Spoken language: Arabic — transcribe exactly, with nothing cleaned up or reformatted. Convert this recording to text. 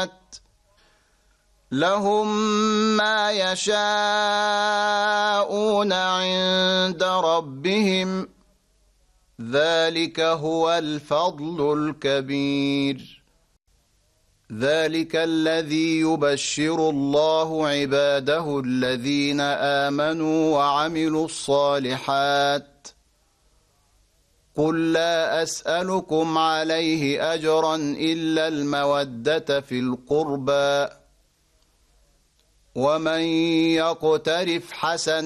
الصالحات لهم ما يشاءون عند ربهم ذلك هو الفضل الكبير ذلك الذي يبشر الله عباده الذين آمنوا وعملوا الصالحات قل لا أسألكم عليه أجرا إلا المودة في القربى ومن يقترف حسنة